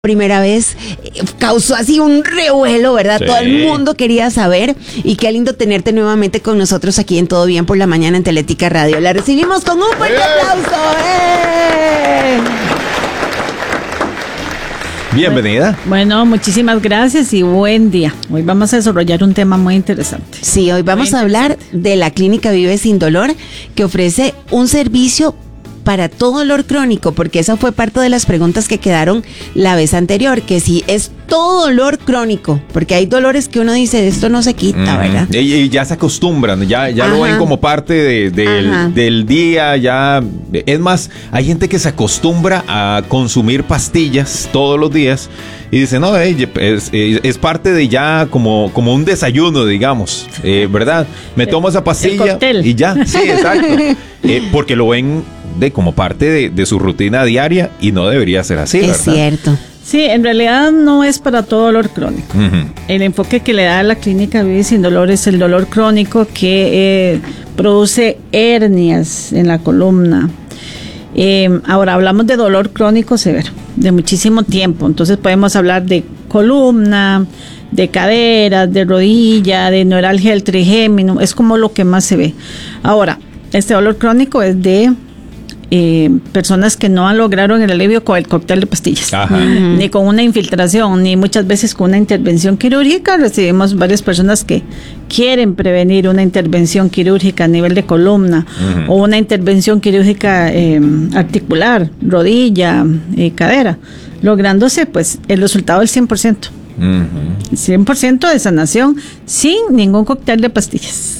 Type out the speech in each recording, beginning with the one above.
Primera vez causó así un revuelo, ¿verdad? Sí. Todo el mundo quería saber y qué lindo tenerte nuevamente con nosotros aquí en Todo Bien por la Mañana en Teletica Radio. La recibimos con un fuerte aplauso. Bienvenida. Bueno, muchísimas gracias y buen día. Hoy vamos a desarrollar un tema muy interesante. Sí, hoy vamos a hablar de la Clínica Vive Sin Dolor, que ofrece un servicio para todo dolor crónico, porque esa fue parte de las preguntas que quedaron la vez anterior, que si es todo dolor crónico, porque hay dolores que uno dice, esto no se quita, ¿verdad? Y ya se acostumbran, ya lo ven como parte del día, ya. Es más, hay gente que se acostumbra a consumir pastillas todos los días y dice, no, es parte de ya como un desayuno, digamos, ¿verdad? Me tomo esa pastilla y ya, sí, exacto. Porque lo ven como parte de su rutina diaria y no debería ser así, ¿verdad? Es cierto. Sí, en realidad no es para todo dolor crónico. El enfoque que le da la Clínica Vive Sin Dolor es el dolor crónico que produce hernias en la columna. Ahora hablamos de dolor crónico severo, de muchísimo tiempo. Entonces podemos hablar de columna, de cadera, de rodilla, de neuralgia del trigémino. Es como lo que más se ve. Ahora, este dolor crónico es de personas que no lograron el alivio con el cóctel de pastillas, ni con una infiltración, ni muchas veces con una intervención quirúrgica. Recibimos varias personas que quieren prevenir una intervención quirúrgica a nivel de columna o una intervención quirúrgica articular, rodilla, cadera, lográndose pues el resultado del 100%. 100% de sanación sin ningún cóctel de pastillas.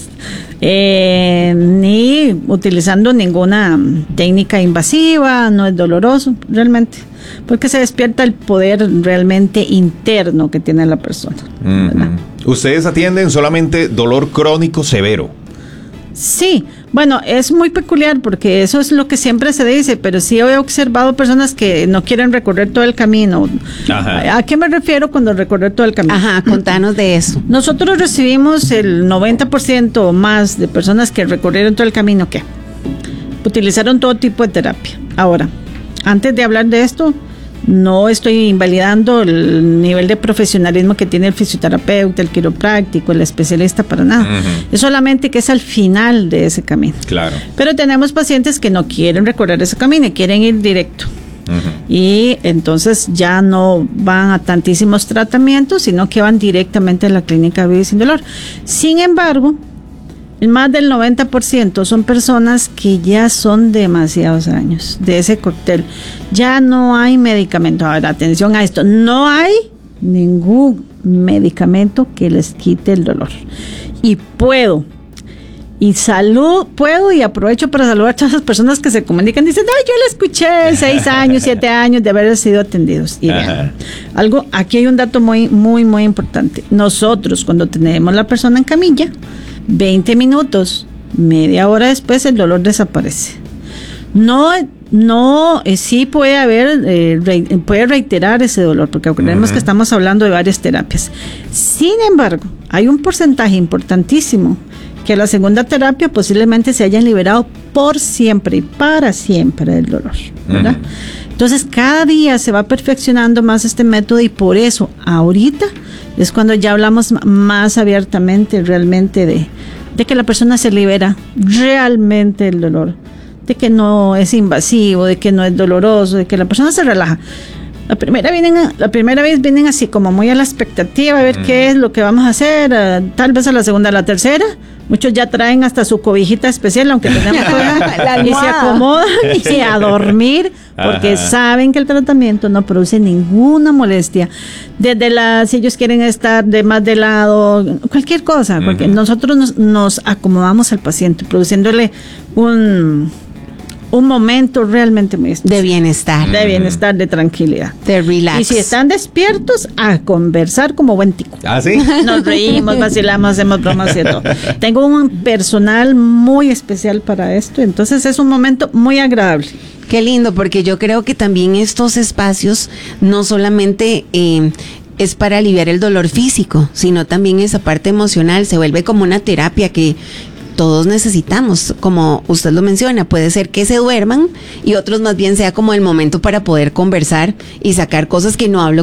Ni utilizando ninguna técnica invasiva, no es doloroso realmente, porque se despierta el poder realmente interno que tiene la persona. ¿Ustedes atienden solamente dolor crónico severo? Sí, bueno, es muy peculiar porque eso es lo que siempre se dice, pero sí he observado personas que no quieren recorrer todo el camino. ¿A qué me refiero cuando recorrer todo el camino? Contanos de eso. Nosotros recibimos el 90% o más de personas que recorrieron todo el camino, que utilizaron todo tipo de terapia. Ahora, antes de hablar de esto, no estoy invalidando el nivel de profesionalismo que tiene el fisioterapeuta, el quiropráctico, el especialista, para nada. Es solamente que es al final de ese camino. Claro. Pero tenemos pacientes que no quieren recorrer ese camino y quieren ir directo. Y entonces ya no van a tantísimos tratamientos, sino que van directamente a la Clínica Vive Sin Dolor. Sin embargo, más del 90% son personas que ya son demasiados años de ese cóctel. Ya no hay medicamento. Ahora, atención a esto. No hay ningún medicamento que les quite el dolor. Y puedo y aprovecho para saludar a todas las personas que se comunican. Dicen, yo la escuché 6 años, 7 años de haber sido atendidos. Y vean, aquí hay un dato muy, muy, muy importante. Nosotros, cuando tenemos la persona en camilla, 20 minutos, media hora después, el dolor desaparece. Sí puede haber, puede reiterar ese dolor, porque recordemos que estamos hablando de varias terapias. Sin embargo, hay un porcentaje importantísimo que a la segunda terapia posiblemente se hayan liberado por siempre y para siempre del dolor, ¿verdad? Entonces, cada día se va perfeccionando más este método y por eso ahorita es cuando ya hablamos más abiertamente realmente de que la persona se libera realmente del dolor, de que no es invasivo, de que no es doloroso, de que la persona se relaja. La primera vez vienen así como muy a la expectativa a ver qué es lo que vamos a hacer, tal vez a la segunda, a la tercera. Muchos ya traen hasta su cobijita especial, aunque tenemos y se acomodan y a dormir, porque saben que el tratamiento no produce ninguna molestia. Si ellos quieren estar más de lado, cualquier cosa, porque nosotros nos acomodamos al paciente, produciéndole un momento realmente muy especial. De bienestar. De bienestar, de tranquilidad. De relax. Y si están despiertos, a conversar como buen tico. ¿Ah, sí? Nos reímos, vacilamos, hacemos bromas y todo. Tengo un personal muy especial para esto, entonces es un momento muy agradable. Qué lindo, porque yo creo que también estos espacios no solamente es para aliviar el dolor físico, sino también esa parte emocional, se vuelve como una terapia que todos necesitamos, como usted lo menciona, puede ser que se duerman y otros más bien sea como el momento para poder conversar y sacar cosas que no hablo